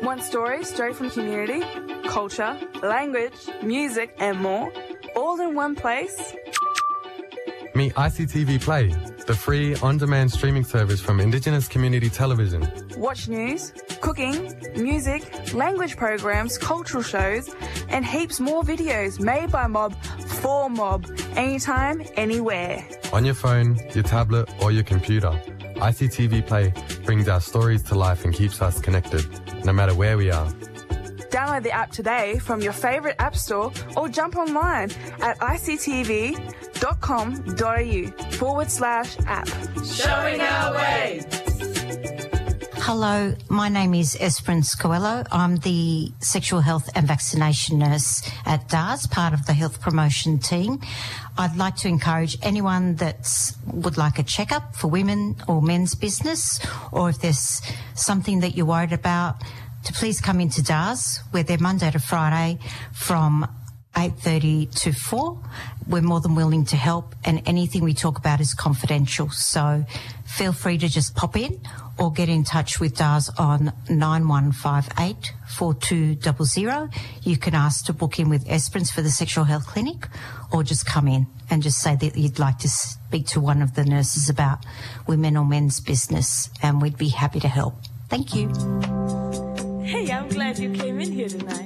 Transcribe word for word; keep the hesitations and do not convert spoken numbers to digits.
Want stories straight from community, culture, language, music and more, all in one place? Meet I C T V Play, the free on-demand streaming service from Indigenous Community Television. Watch news, cooking, music, language programs, cultural shows, and heaps more videos made by Mob for Mob, anytime, anywhere. On your phone, your tablet or your computer, I C T V Play brings our stories to life and keeps us connected, no matter where we are. Download the app today from your favourite app store or jump online at ictv.com.au forward slash app. Showing our way. Hello, my name is Esperance Coelho. I'm the sexual health and vaccination nurse at D A R S, part of the health promotion team. I'd like to encourage anyone that would like a checkup for women or men's business, or if there's something that you're worried about, to please come into D A R S. We're there Monday to Friday from eight thirty to four. We're more than willing to help, and anything we talk about is confidential. So feel free to just pop in or get in touch with D A R S on nine one five eight, four two zero zero. You can ask to book in with Esperance for the sexual health clinic, or just come in and just say that you'd like to speak to one of the nurses about women or men's business, and we'd be happy to help. Thank you. Hey, I'm glad you came in here tonight.